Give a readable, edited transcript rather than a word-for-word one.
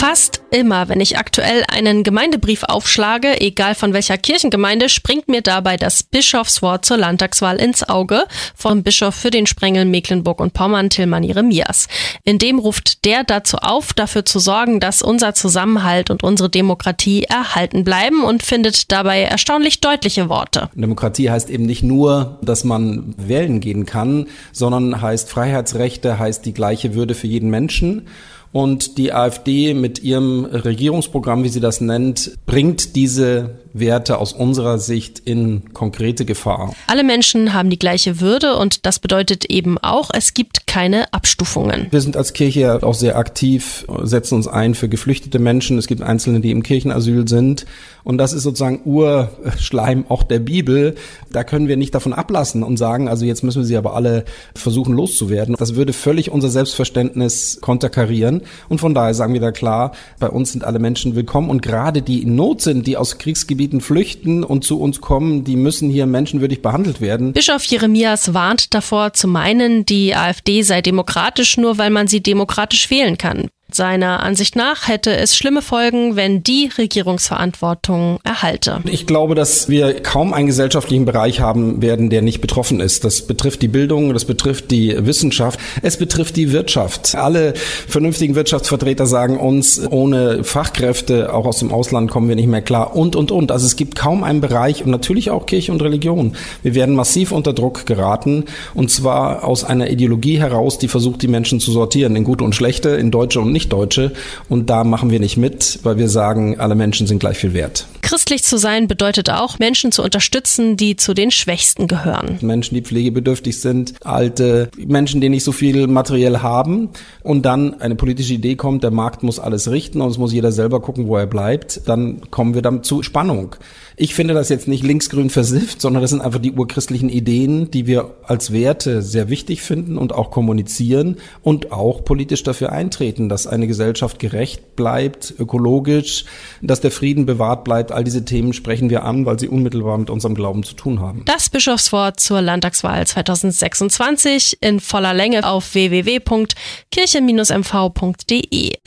Fast immer, wenn ich aktuell einen Gemeindebrief aufschlage, egal von welcher Kirchengemeinde, springt mir dabei das Bischofswort zur Landtagswahl ins Auge vom Bischof für den Sprengel Mecklenburg und Pommern, Tilman Jeremias. In dem ruft der dazu auf, dafür zu sorgen, dass unser Zusammenhalt und unsere Demokratie erhalten bleiben, und findet dabei erstaunlich deutliche Worte. Demokratie heißt eben nicht nur, dass man wählen gehen kann, sondern heißt Freiheitsrechte, heißt die gleiche Würde für jeden Menschen. Und die AfD mit ihrem Regierungsprogramm, wie sie das nennt, bringt diese Werte aus unserer Sicht in konkrete Gefahr. Alle Menschen haben die gleiche Würde, und das bedeutet eben auch, es gibt keine Abstufungen. Wir sind als Kirche auch sehr aktiv, setzen uns ein für geflüchtete Menschen. Es gibt Einzelne, die im Kirchenasyl sind. Und das ist sozusagen Urschleim auch der Bibel. Da können wir nicht davon ablassen und sagen, also jetzt müssen wir sie aber alle versuchen loszuwerden. Das würde völlig unser Selbstverständnis konterkarieren. Und von daher sagen wir da klar, bei uns sind alle Menschen willkommen. Und gerade die in Not sind, die aus Kriegsgebieten flüchten und zu uns kommen, die müssen hier menschenwürdig behandelt werden. Bischof Jeremias warnt davor, zu meinen, die AfD sei demokratisch, nur weil man sie demokratisch wählen kann. Seiner Ansicht nach hätte es schlimme Folgen, wenn die Regierungsverantwortung erhalte. Ich glaube, dass wir kaum einen gesellschaftlichen Bereich haben werden, der nicht betroffen ist. Das betrifft die Bildung, das betrifft die Wissenschaft, es betrifft die Wirtschaft. Alle vernünftigen Wirtschaftsvertreter sagen uns, ohne Fachkräfte, auch aus dem Ausland, kommen wir nicht mehr klar und. Also es gibt kaum einen Bereich, und natürlich auch Kirche und Religion. Wir werden massiv unter Druck geraten, und zwar aus einer Ideologie heraus, die versucht, die Menschen zu sortieren in gute und schlechte, in Deutsche und Nicht-Deutsche, und da machen wir nicht mit, weil wir sagen, alle Menschen sind gleich viel wert. Christlich zu sein bedeutet auch, Menschen zu unterstützen, die zu den Schwächsten gehören. Menschen, die pflegebedürftig sind, alte Menschen, die nicht so viel materiell haben, und dann eine politische Idee kommt, der Markt muss alles richten und es muss jeder selber gucken, wo er bleibt, dann kommen wir dann zu Spannung. Ich finde das jetzt nicht linksgrün versifft, sondern das sind einfach die urchristlichen Ideen, die wir als Werte sehr wichtig finden und auch kommunizieren und auch politisch dafür eintreten, dass eine Gesellschaft gerecht bleibt, ökologisch, dass der Frieden bewahrt bleibt. All diese Themen sprechen wir an, weil sie unmittelbar mit unserem Glauben zu tun haben. Das Bischofswort zur Landtagswahl 2026 in voller Länge auf www.kirche-mv.de.